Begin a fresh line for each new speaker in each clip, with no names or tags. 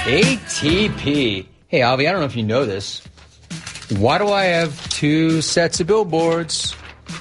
ATP. Hey, Avi, I don't know if you know this. Why do I have 2 sets of billboards?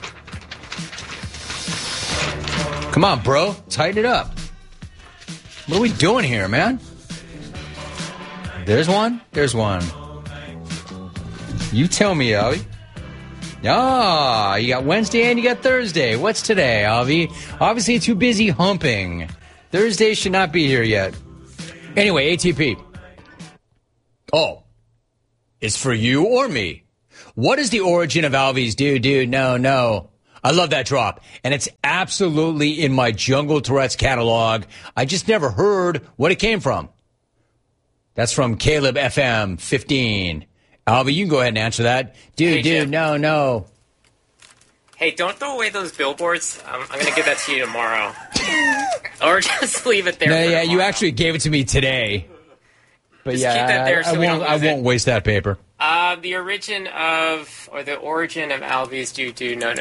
Come on, bro. Tighten it up. What are we doing here, man? There's one. There's one. You tell me, Avi. Ah, you got Wednesday and you got Thursday. What's today, Avi? Obviously, too busy humping. Thursday should not be here yet. Anyway, ATP. Oh, it's for you or me. What is the origin of Alvy's Dude, No? I love that drop. And it's absolutely in my Jungle Tourette's catalog. I just never heard what it came from. That's from Caleb FM 15. Alvy, you can go ahead and answer that. Dude, no.
Hey, don't throw away those billboards. I'm going to give that to you tomorrow. Or just leave it there.
No, yeah, you actually gave it to me today. But
just
yeah,
keep that there
I won't waste that paper.
The origin of Alvy's Dude, no.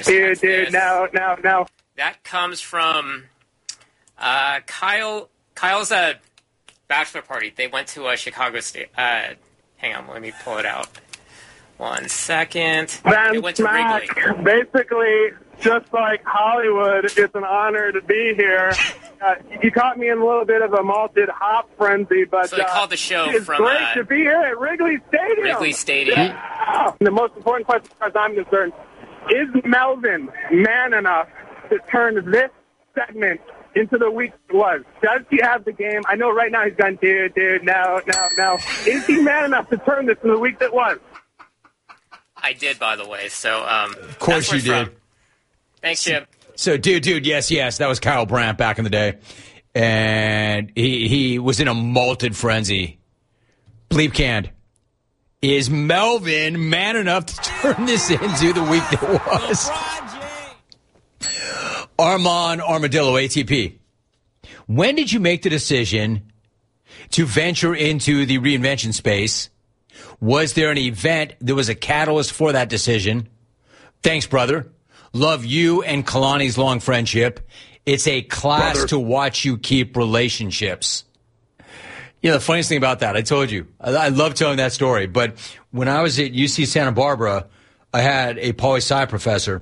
That comes from Kyle's bachelor party. They went to Chicago State. Hang on, let me pull it out. 1 second. They went to Wrigley.
Basically, just like Hollywood, it's an honor to be here. You caught me in a little bit of a malted hop frenzy, but
so they called the show
it's
from
great to be here at Wrigley Stadium. Yeah. The most important question, as far as I'm concerned, is Melvin man enough to turn this segment into the week it was? Does he have the game? I know right now he's gone, dude, no. Is he man enough to turn this into the week that was?
I did, by the way. So,
of course you did.
From. Thanks, Jim.
So, dude, yes, that was Kyle Brandt back in the day. And he was in a malted frenzy. Bleep canned. Is Melvin man enough to turn this into the week that was? Armand Armadillo, ATP. When did you make the decision to venture into the reinvention space? Was there an event that was a catalyst for that decision? Thanks, brother. Love you and Kalani's long friendship. It's a class to watch you keep relationships. You know, the funniest thing about that, I told you, I love telling that story. But when I was at UC Santa Barbara, I had a poli-sci professor.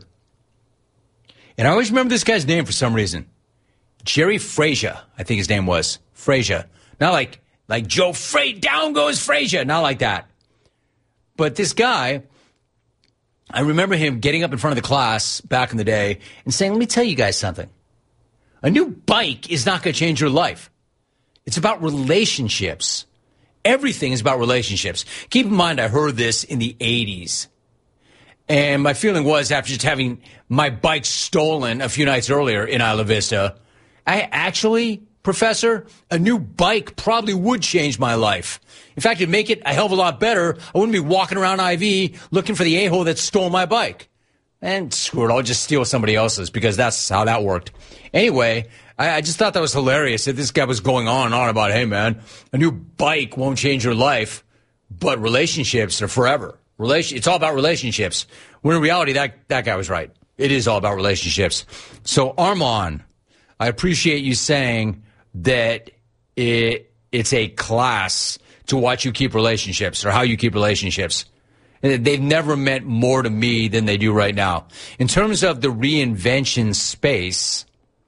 And I always remember this guy's name for some reason. Jerry Frazier, I think his name was. Frazier. Not like Joe down goes Frazier. Not like that. But this guy, I remember him getting up in front of the class back in the day and saying, let me tell you guys something. A new bike is not going to change your life. It's about relationships. Everything is about relationships. Keep in mind, I heard this in the 80s. And my feeling was, after just having my bike stolen a few nights earlier in Isla Vista, Professor, a new bike probably would change my life. In fact, it'd make it a hell of a lot better. I wouldn't be walking around IV looking for the a-hole that stole my bike. And screw it, I'll just steal somebody else's because that's how that worked. Anyway, I just thought that was hilarious that this guy was going on and on about, hey, man, a new bike won't change your life, but relationships are forever. It's all about relationships. When in reality, that guy was right. It is all about relationships. So, Armand, I appreciate you saying that it's a class to watch you keep relationships or how you keep relationships. They've never meant more to me than they do right now. In terms of the reinvention space,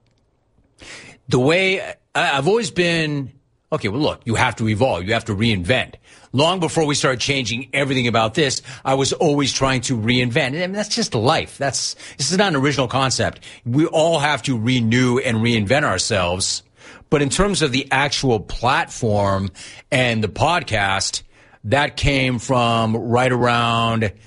the way I've always been, okay, well, look, you have to evolve. You have to reinvent. Long before we started changing everything about this, I was always trying to reinvent. I mean, that's just life. This is not an original concept. We all have to renew and reinvent ourselves. But in terms of the actual platform and the podcast, that came from right around it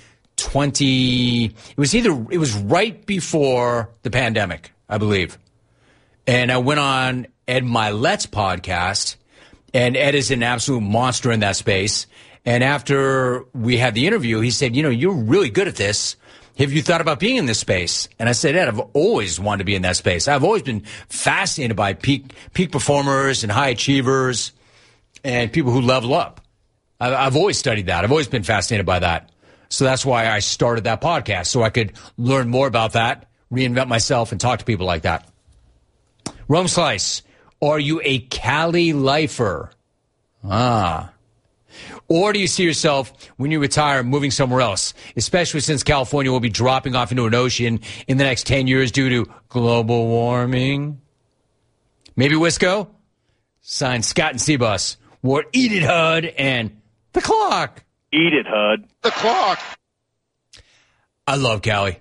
was right before the pandemic, I believe. And I went on Ed Milet's podcast, and Ed is an absolute monster in that space. And after we had the interview, he said, you're really good at this. Have you thought about being in this space? And I said, Ed, I've always wanted to be in that space. I've always been fascinated by peak performers and high achievers and people who level up. I've always studied that. I've always been fascinated by that. So that's why I started that podcast, so I could learn more about that, reinvent myself, and talk to people like that. Rome Slice, are you a Cali lifer? Or do you see yourself, when you retire, moving somewhere else, especially since California will be dropping off into an ocean in the next 10 years due to global warming? Maybe Wisco? Signed, Scott and Seabus. Wore Eat It, HUD, and The Clock.
Eat it, HUD.
The Clock.
I love Cali.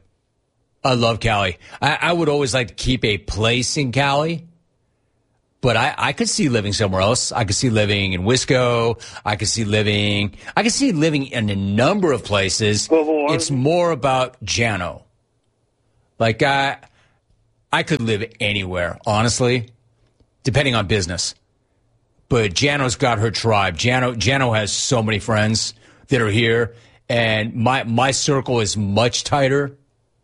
I would always like to keep a place in Cali. But I could see living somewhere else. I could see living in Wisco. I could see living in a number of places. It's more about Jano. Like, I could live anywhere, honestly, depending on business. But Jano's got her tribe. Jano has so many friends that are here, and my circle is much tighter.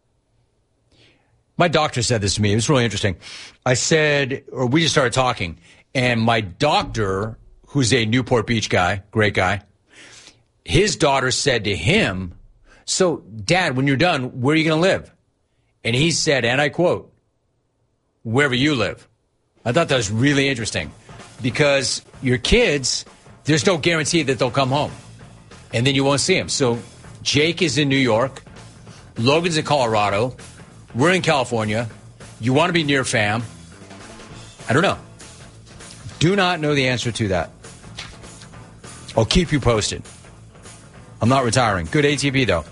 My doctor said this to me. It was really interesting. We just started talking, and my doctor, who's a Newport Beach guy, great guy, his daughter said to him, "So, Dad, when you're done, where are you going to live?" And he said, and I quote, "Wherever you live." I thought that was really interesting because your kids, there's no guarantee that they'll come home, and then you won't see them. So Jake is in New York. Logan's in Colorado. We're in California. You want to be near fam. I don't know. Do not know the answer to that. I'll keep you posted. I'm not retiring. Good ATP, though.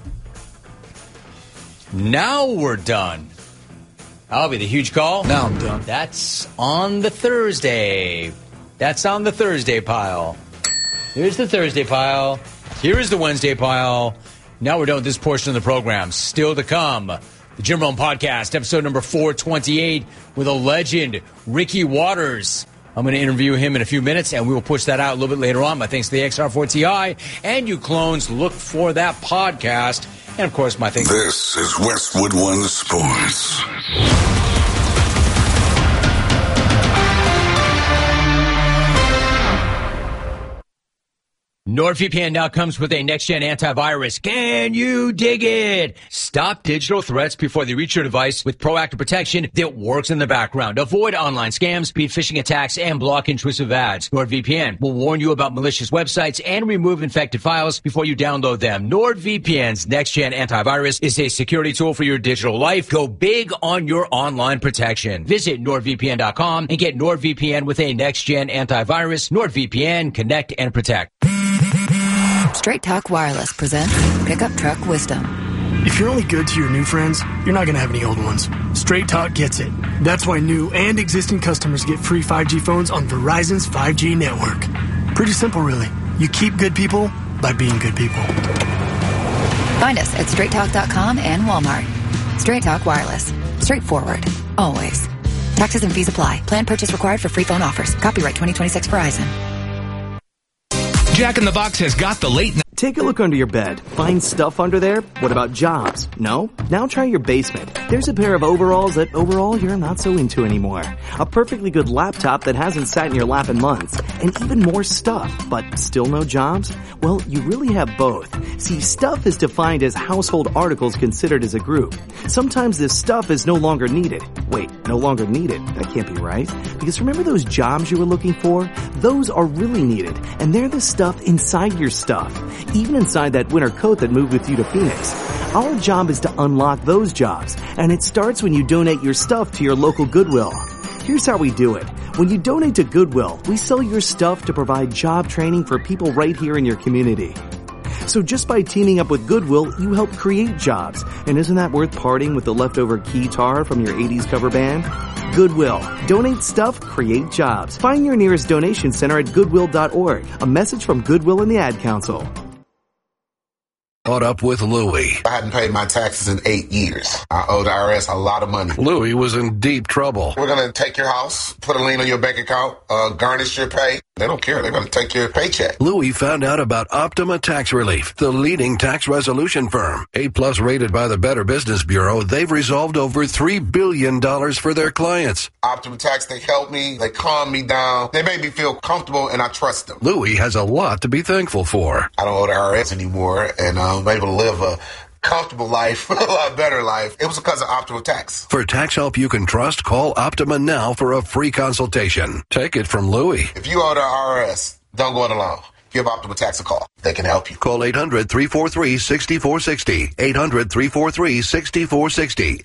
Now we're done. I'll be the huge call.
Now I'm done.
That's on the Thursday. That's on the Thursday pile. Here's the Thursday pile. Here is the Wednesday pile. Now we're done with this portion of the program. Still to come. The Jim Rome Podcast, episode number 428, with a legend, Ricky Waters. I'm going to interview him in a few minutes, and we will push that out a little bit later on. My thanks to the XR4 Ti. And you clones, look for that podcast. And, of course, my thanks.
This is Westwood One Sports.
NordVPN now comes with a next-gen antivirus. Can you dig it? Stop digital threats before they reach your device with proactive protection that works in the background. Avoid online scams, beat phishing attacks, and block intrusive ads. NordVPN will warn you about malicious websites and remove infected files before you download them. NordVPN's next-gen antivirus is a security tool for your digital life. Go big on your online protection. Visit NordVPN.com and get NordVPN with a next-gen antivirus. NordVPN, connect and protect.
Straight Talk Wireless presents Pickup Truck Wisdom.
If you're only good to your new friends, you're not going to have any old ones. Straight Talk gets it. That's why new and existing customers get free 5G phones on Verizon's 5G network. Pretty simple, really. You keep good people by being good people.
Find us at straighttalk.com and Walmart. Straight Talk Wireless. Straightforward. Always. Taxes and fees apply. Plan purchase required for free phone offers. Copyright 2026 Verizon.
Jack in the Box has got the late...
Take a look under your bed. Find stuff under there? What about jobs? No? Now try your basement. There's a pair of overalls that overall you're not so into anymore. A perfectly good laptop that hasn't sat in your lap in months. And even more stuff, but still no jobs? Well, you really have both. See, stuff is defined as household articles considered as a group. Sometimes this stuff is no longer needed. Wait, no longer needed? That can't be right. Because remember those jobs you were looking for? Those are really needed. And they're the stuff inside your stuff. Even inside that winter coat that moved with you to Phoenix. Our job is to unlock those jobs, and it starts when you donate your stuff to your local Goodwill. Here's how we do it. When you donate to Goodwill, we sell your stuff to provide job training for people right here in your community. So just by teaming up with Goodwill, you help create jobs. And isn't that worth parting with the leftover guitar from your 80s cover band? Goodwill. Donate stuff, create jobs. Find your nearest donation center at goodwill.org. A message from Goodwill and the Ad Council.
Caught up with Louie.
I hadn't paid my taxes in 8 years. I owed the IRS a lot of money.
Louie was in deep trouble.
We're going to take your house, put a lien on your bank account, garnish your pay. They don't care. They're going to take your paycheck.
Louie found out about Optima Tax Relief, the leading tax resolution firm. A+ rated by the Better Business Bureau, they've resolved over $3 billion for their clients.
Optima Tax, they helped me. They calmed me down. They made me feel comfortable, and I trust them.
Louie has a lot to be thankful for.
I don't owe the IRS anymore, and I'm able to live a comfortable life, a lot better life. It was because of Optima Tax.
For tax help you can trust, call Optima now for a free consultation. Take it from Louie.
If you owe the IRS Don't go it alone. Give Optima Tax a call. They can help you.
Call 800-343-6460. 800-343-6460.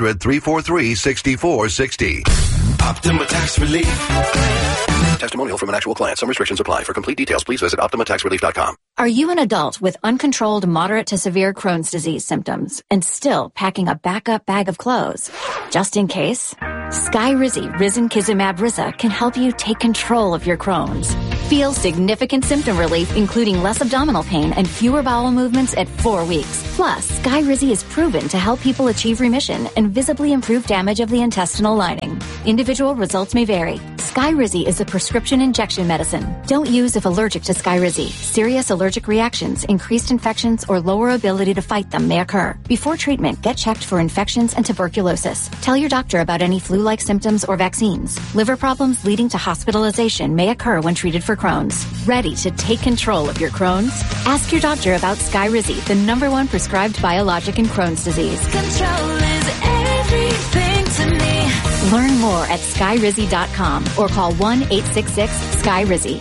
800-343-6460.
Optima Tax Relief.
Testimonial from an actual client. Some restrictions apply. For complete details, please visit OptimaTaxRelief.com.
Are you an adult with uncontrolled moderate to severe Crohn's disease symptoms and still packing a backup bag of clothes? Just in case? Skyrizi Risankizumab Riza can help you take control of your Crohn's. Feel significant symptom relief, including less abdominal pain and fewer bowel movements at 4 weeks. Plus, Skyrizi is proven to help people achieve remission and visibly improve damage of the intestinal lining. Individual results may vary. Skyrizi is a prescription injection medicine. Don't use if allergic to Skyrizi. Serious allergic reactions, increased infections, or lower ability to fight them may occur. Before treatment, get checked for infections and tuberculosis. Tell your doctor about any flu-like symptoms or vaccines. Liver problems leading to hospitalization may occur when treated for Crohn's. Ready to take control of your Crohn's? Ask your doctor about Skyrizi, the #1 prescribed biologic in Crohn's disease.
Control is everything to me.
Learn more at skyrizi.com or call 1-866-SKYRIZI.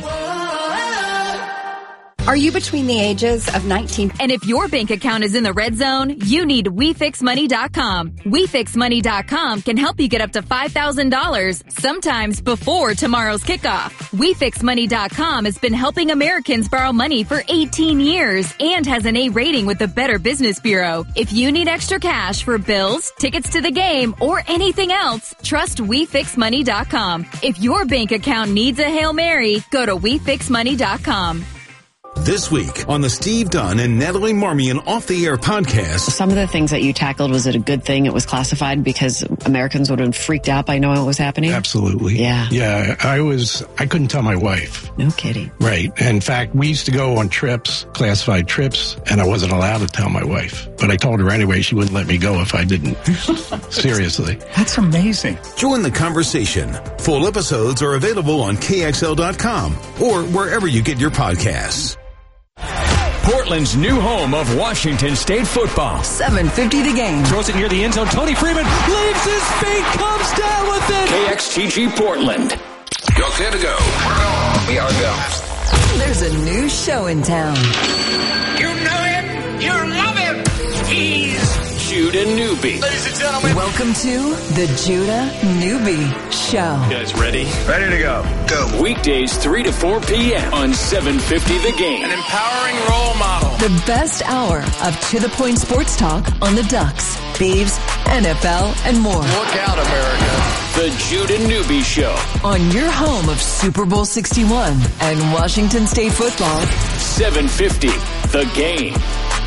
Are you between the ages of 19?
And if your bank account is in the red zone, you need WeFixMoney.com. WeFixMoney.com can help you get up to $5,000, sometimes before tomorrow's kickoff. WeFixMoney.com has been helping Americans borrow money for 18 years and has an A rating with the Better Business Bureau. If you need extra cash for bills, tickets to the game, or anything else, trust WeFixMoney.com. If your bank account needs a Hail Mary, go to WeFixMoney.com.
This week on the Steve Dunn and Natalie Marmion Off the Air podcast.
Some of the things that you tackled, was it a good thing it was classified because Americans would have been freaked out by knowing what was happening?
Absolutely.
Yeah.
Yeah, I couldn't tell my wife.
No kidding.
Right. In fact, we used to go on trips, classified trips, and I wasn't allowed to tell my wife. But I told her anyway. She wouldn't let me go if I didn't. Seriously.
That's amazing.
Join the conversation. Full episodes are available on KXL.com or wherever you get your podcasts.
Portland's new home of Washington State football.
7:50 the game.
Throws it near the end zone. Tony Freeman leaves his feet, comes down with it. KXTG Portland.
You're clear to go.
We are go. There's a new show in town.
You know him. You love him. He's
Judah Newby.
Ladies and gentlemen.
Welcome to the Judah Newby Show.
You guys ready?
Ready to go.
Go.
Weekdays 3 to 4 p.m. on 750 The Game.
An empowering role model.
The best hour of to-the-point sports talk on the Ducks, Beavs, NFL, and more.
Look out, America.
The Judah Newby Show.
On your home of Super Bowl 61 and Washington State football.
750 The Game.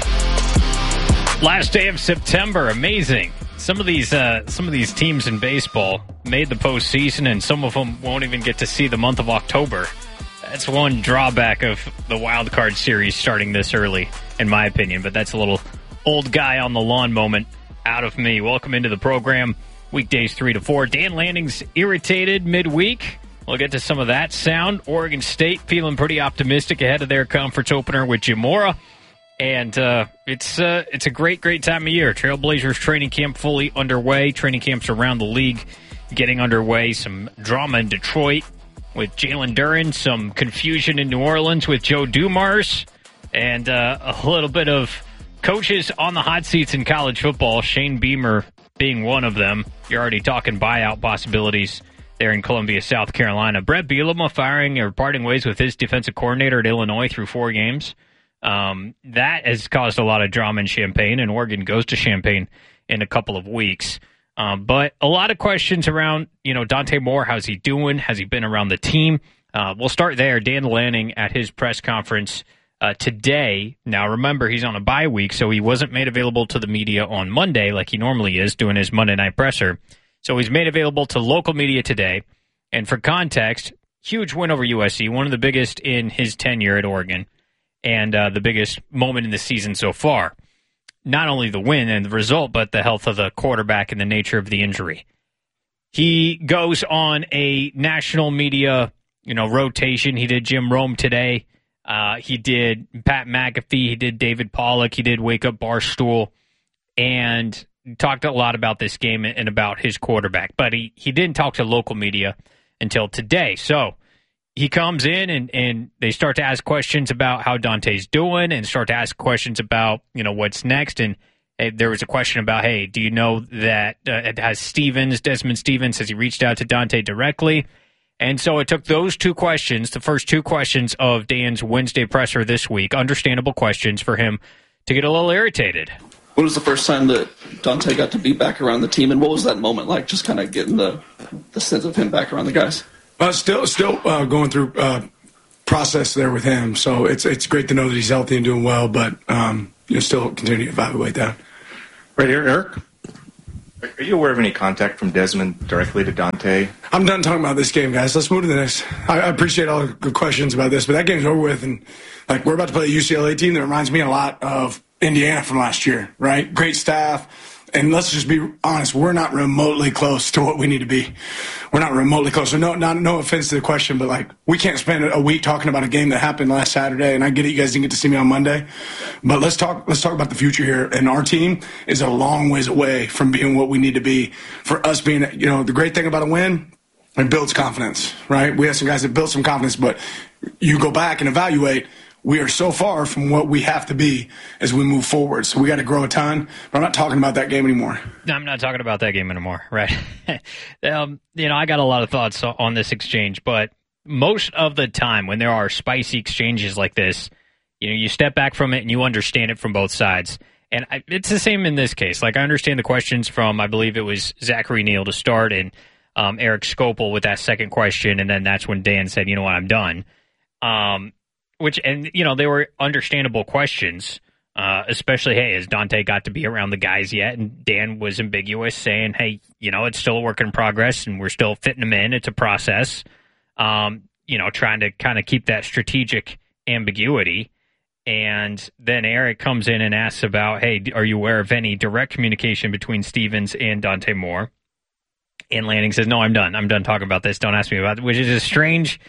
Last day of September, amazing. Some of these teams in baseball made the postseason, and some of them won't even get to see the month of October. That's one drawback of the wild card series starting this early, in my opinion. But that's a little old guy on the lawn moment out of me. Welcome into the program. Weekdays 3 to 4. Dan Lanning's irritated midweek. We'll get to some of that sound. Oregon State feeling pretty optimistic ahead of their conference opener with Jim Mora. And it's a great time of year. Trailblazers training camp fully underway. Training camps around the league getting underway. Some drama in Detroit with Jalen Duren. Some confusion in New Orleans with Joe Dumars. And a little bit of coaches on the hot seats in college football. Shane Beamer being one of them. You're already talking buyout possibilities there in Columbia, South Carolina. Brett Bielema parting ways with his defensive coordinator at Illinois through 4 games. That has caused a lot of drama in Champaign, and Oregon goes to Champaign in a couple of weeks. But a lot of questions around, Dante Moore. How's he doing? Has he been around the team? We'll start there. Dan Lanning at his press conference today. Now, remember, he's on a bye week, so he wasn't made available to the media on Monday like he normally is doing his Monday night presser. So he's made available to local media today. And for context, huge win over USC, one of the biggest in his tenure at Oregon. And the biggest moment in the season so far. Not only the win and the result, but the health of the quarterback and the nature of the injury. He goes on a national media, rotation. He did Jim Rome today. He did Pat McAfee. He did David Pollack. He did Wake Up Barstool. And talked a lot about this game and about his quarterback. But he didn't talk to local media until today. So he comes in and they start to ask questions about how Dante's doing and start to ask questions about, what's next. And there was a question about, hey, do you know that Desmond Stevens, has he reached out to Dante directly? And so it took those two questions, the first two questions of Dan's Wednesday presser this week, understandable questions for him to get a little irritated.
When was the first time that Dante got to be back around the team, and what was that moment like, just kind of getting the sense of him back around the guys?
Still going through process there with him, so it's great to know that he's healthy and doing well, but still continue to evaluate that.
Right here, Eric. Are you aware of any contact from Desmond directly to Dante?
I'm done talking about this game, guys. Let's move to the next. I appreciate all the good questions about this, but that game's over with, and we're about to play a UCLA team that reminds me a lot of Indiana from last year, right? Great staff. And let's just be honest, we're not remotely close to what we need to be. We're not remotely close. So no offense to the question, but we can't spend a week talking about a game that happened last Saturday. And I get it, you guys didn't get to see me on Monday, but let's talk about the future here. And our team is a long ways away from being what we need to be. For us being, the great thing about a win, it builds confidence, right? We have some guys that build some confidence, but you go back and evaluate. We are so far from what we have to be as we move forward. So we got to grow a ton. But I'm not talking about that game anymore.
I'm not talking about that game anymore, right? I got a lot of thoughts on this exchange, but most of the time when there are spicy exchanges like this, you step back from it and you understand it from both sides. And it's the same in this case. I understand the questions from, I believe it was Zachary Neal to start and Eric Scopel with that second question. And then that's when Dan said, you know what, I'm done. They were understandable questions, especially, hey, has Dante got to be around the guys yet? And Dan was ambiguous, saying, hey, it's still a work in progress, and we're still fitting them in. It's a process, trying to kind of keep that strategic ambiguity. And then Eric comes in and asks about, hey, are you aware of any direct communication between Stevens and Dante Moore? And Lanning says, no, I'm done. I'm done talking about this. Don't ask me about it, which is a strange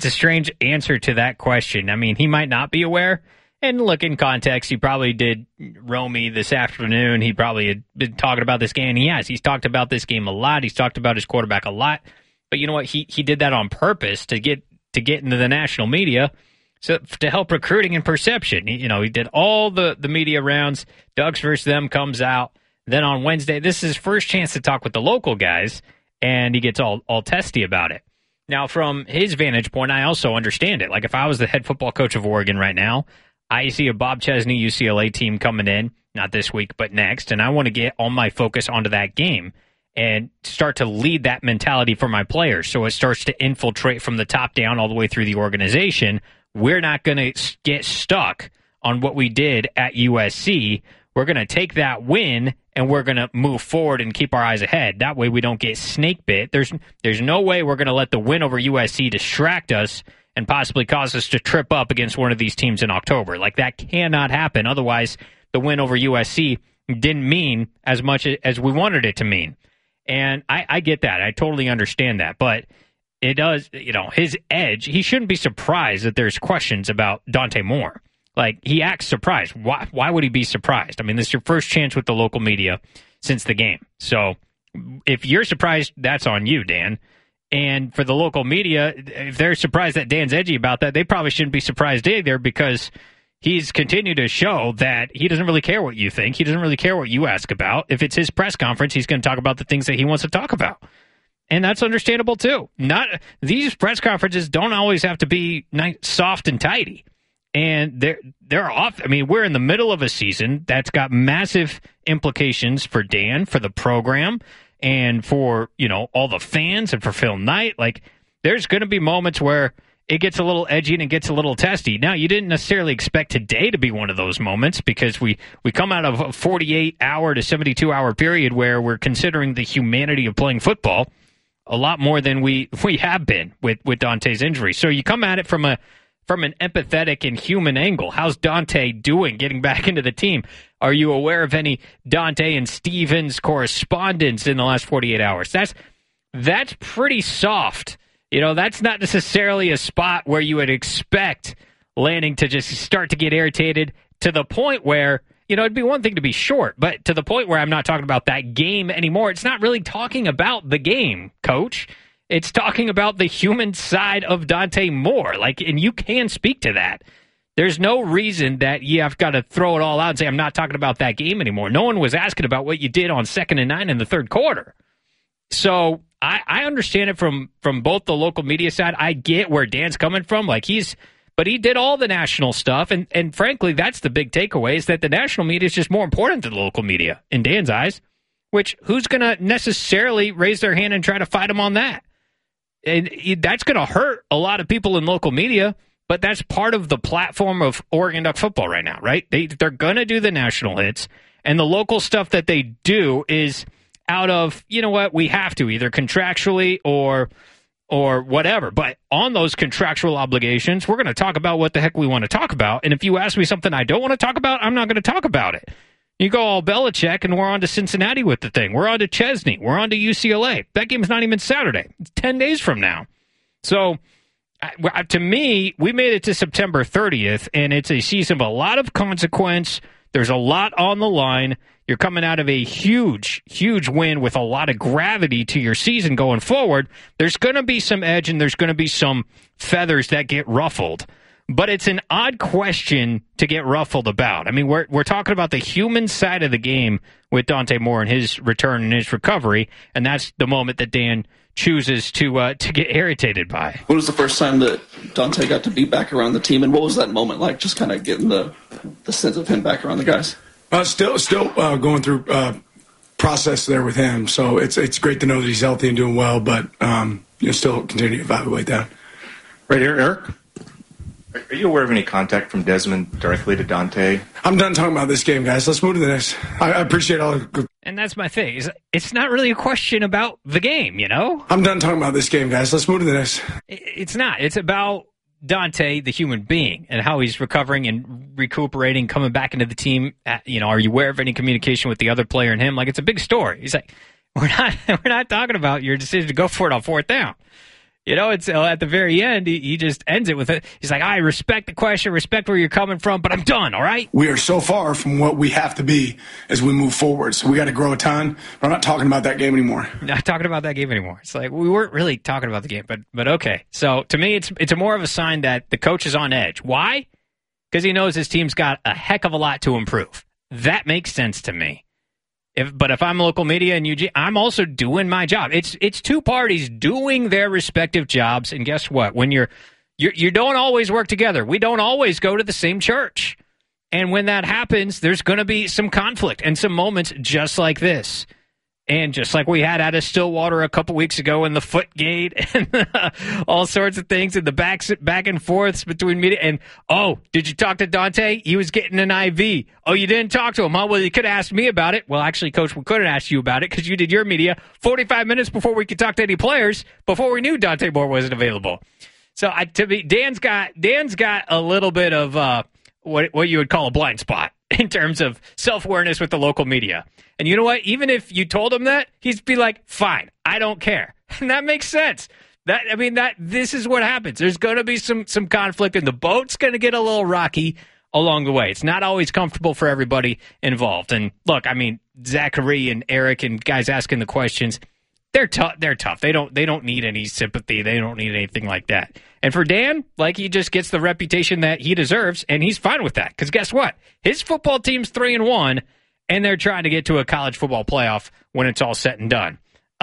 answer to that question. I mean, he might not be aware. And look, in context, he probably did Romy this afternoon. He probably had been talking about this game. And he's talked about this game a lot. He's talked about his quarterback a lot. But you know what? He did that on purpose to get into the national media, so to help recruiting and perception. He did all the media rounds. Ducks versus them comes out. Then on Wednesday, this is his first chance to talk with the local guys, and he gets all testy about it. Now, from his vantage point, I also understand it. If I was the head football coach of Oregon right now, I see a Bob Chesney UCLA team coming in, not this week, but next, and I want to get all my focus onto that game and start to lead that mentality for my players so it starts to infiltrate from the top down all the way through the organization. We're not going to get stuck on what we did at USC. We're going to take that win and we're going to move forward and keep our eyes ahead. That way we don't get snake bit. There's no way we're going to let the win over USC distract us and possibly cause us to trip up against one of these teams in October. That cannot happen. Otherwise, the win over USC didn't mean as much as we wanted it to mean. And I get that. I totally understand that. But it does, his edge, he shouldn't be surprised that there's questions about Dante Moore. He acts surprised. Why would he be surprised? I mean, this is your first chance with the local media since the game. So if you're surprised, that's on you, Dan. And for the local media, if they're surprised that Dan's edgy about that, they probably shouldn't be surprised either, because he's continued to show that he doesn't really care what you think. He doesn't really care what you ask about. If it's his press conference, he's going to talk about the things that he wants to talk about. And that's understandable, too. These press conferences don't always have to be nice, soft and tidy. And they're off. I mean, we're in the middle of a season that's got massive implications for Dan, for the program, and for, all the fans, and for Phil Knight. There's going to be moments where it gets a little edgy and it gets a little testy. Now, you didn't necessarily expect today to be one of those moments, because we come out of a 48-hour to 72-hour period where we're considering the humanity of playing football a lot more than we have been with Dante's injury. So you come at it from an empathetic and human angle. How's Dante doing getting back into the team? Are you aware of any Dante and Stevens correspondence in the last 48 hours? That's pretty soft. That's not necessarily a spot where you would expect Lanning to just start to get irritated to the point where, it'd be one thing to be short, but to the point where I'm not talking about that game anymore. It's not really talking about the game, Coach. It's talking about the human side of Dante Moore. And you can speak to that. There's no reason that I've got to throw it all out and say, I'm not talking about that game anymore. No one was asking about what you did on 2nd and 9 in the third quarter. So I understand it from both the local media side. I get where Dan's coming from. But he did all the national stuff. And frankly, that's the big takeaway, is that the national media is just more important than the local media in Dan's eyes, which who's going to necessarily raise their hand and try to fight him on that? And that's going to hurt a lot of people in local media, but that's part of the platform of Oregon Duck football right now, right? They're going to do the national hits, and the local stuff that they do is out of, you know what, we have to, either contractually or whatever. But on those contractual obligations, we're going to talk about what the heck we want to talk about. And if you ask me something I don't want to talk about, I'm not going to talk about it. You go all Belichick, and we're on to Cincinnati with the thing. We're on to Chesney. We're on to UCLA. That game's not even Saturday. It's 10 days from now. So, to me, we made it to September 30th, and it's a season of a lot of consequence. There's a lot on the line. You're coming out of a huge, huge win with a lot of gravity to your season going forward. There's going to be some edge, and there's going to be some feathers that get ruffled. But it's an odd question to get ruffled about. I mean, we're talking about the human side of the game with Dante Moore and his return and his recovery, and that's the moment that Dan chooses to get irritated by.
When was the first time that Dante got to be back around the team, and what was that moment like, just kind of getting the sense of him back around the guys?
Still going through process there with him, so it's great to know that he's healthy and doing well, but still continue to evaluate that.
Right here, Eric? Are you aware of any contact from Desmond directly to Dante?
I'm done talking about this game, guys. Let's move to the next. I appreciate all the...
And that's my thing. It's not really a question about the game, you know?
I'm done talking about this game, guys. Let's move to the next.
It's not. It's about Dante, the human being, and how he's recovering and recuperating, coming back into the team. Are you aware of any communication with the other player and him? It's a big story. He's like, we're not talking about your decision to go for it on 4th down. It's at the very end, he just ends it with it. He's like, I respect the question, respect where you're coming from, but I'm done, all right?
We are so far from what we have to be as we move forward, so we got to grow a ton. I'm not talking about that game anymore.
Not talking about that game anymore. It's like, we weren't really talking about the game, but okay. So, to me, it's more of a sign that the coach is on edge. Why? Because he knows his team's got a heck of a lot to improve. That makes sense to me. But if I'm local media in Eugene, I'm also doing my job. It's two parties doing their respective jobs, and guess what? When you don't always work together. We don't always go to the same church, and when that happens, there's going to be some conflict and some moments just like this, and just like we had out of Stillwater a couple weeks ago in the Footgate and all sorts of things, and the back and forths between media. And, did you talk to Dante? He was getting an IV. Oh, you didn't talk to him, huh? Well, you could have asked me about it. Well, actually, Coach, we couldn't ask you about it because you did your media 45 minutes before we could talk to any players, before we knew Dante Moore wasn't available. So, to me, Dan's got a little bit of what you would call a blind spot in terms of self-awareness with the local media. And you know what? Even if you told him that, he'd be like, fine, I don't care. And that makes sense. This is what happens. There's going to be some conflict, and the boat's going to get a little rocky along the way. It's not always comfortable for everybody involved. And look, Zachary and Eric and guys asking the questions, they're tough. They don't need any sympathy. They don't need anything like that. And for Dan, he just gets the reputation that he deserves, and he's fine with that. Because guess what? His football team's 3-1, and they're trying to get to a college football playoff when it's all said and done.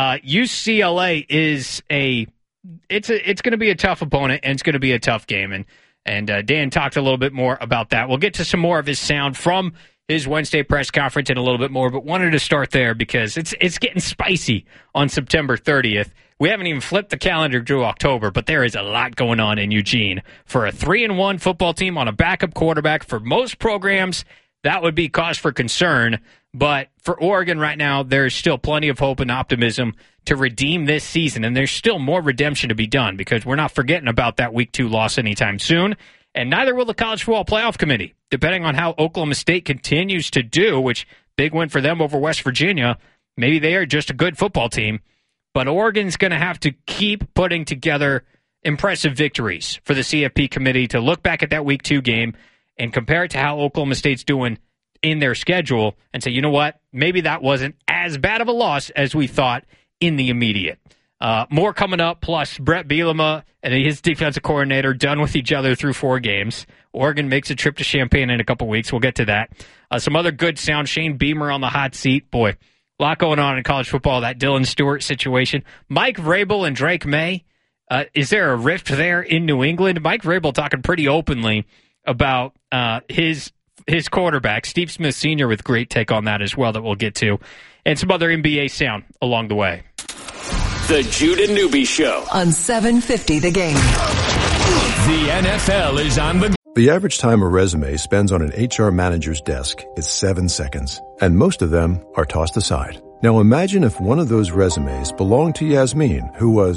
UCLA is it's going to be a tough opponent, and it's going to be a tough game. And Dan talked a little bit more about that. We'll get to some more of his sound from his Wednesday press conference in a little bit more, but wanted to start there because it's getting spicy on September 30th. We haven't even flipped the calendar to October, but there is a lot going on in Eugene. For a 3-1 football team on a backup quarterback, for most programs, that would be cause for concern. But for Oregon right now, there's still plenty of hope and optimism to redeem this season, and there's still more redemption to be done because we're not forgetting about that Week 2 loss anytime soon, and neither will the College Football Playoff Committee. Depending on how Oklahoma State continues to do, which big win for them over West Virginia, maybe they are just a good football team, but Oregon's going to have to keep putting together impressive victories for the CFP committee to look back at that Week 2 game and compare it to how Oklahoma State's doing in their schedule and say, you know what, maybe that wasn't as bad of a loss as we thought in the immediate. More coming up, plus Brett Bielema and his defensive coordinator done with each other through 4 games. Oregon makes a trip to Champaign in a couple weeks. We'll get to that. Some other good sound. Shane Beamer on the hot seat. Boy, a lot going on in college football. That Dylan Stewart situation. Mike Vrabel and Drake May. Is there a rift there in New England? Mike Vrabel talking pretty openly about his quarterback, Steve Smith Sr., with great take on that as well that we'll get to. And some other NBA sound along the way.
The Jude and Newby Show
on 750 The Game.
The NFL is on the...
The average time a resume spends on an HR manager's desk is 7 seconds, and most of them are tossed aside. Now imagine if one of those resumes belonged to Yasmin, who was